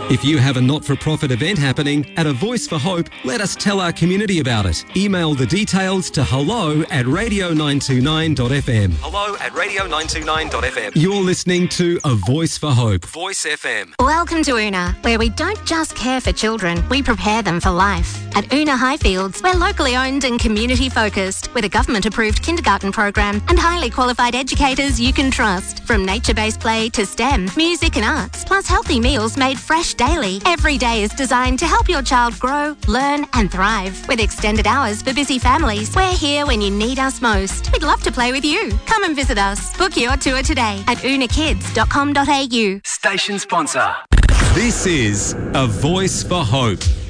If you have a not-for-profit event happening at A Voice for Hope, let us tell our community about it. Email the details to hello@radio929.fm. hello@radio929.fm. You're listening to A Voice for Hope. Voice FM. Welcome to Una, where we don't just care for children, we prepare them for life. At Una Highfields, we're locally owned and community focused, with a government-approved kindergarten program and highly qualified educators you can trust. From nature-based play to STEM, music and arts, plus healthy meals made fresh daily. Every day is designed to help your child grow, learn and thrive. With extended hours for busy families, we're here when you need us most. We'd love to play with you. Come and visit us. Book your tour today at unakids.com.au. Station sponsor. This is A Voice for Hope.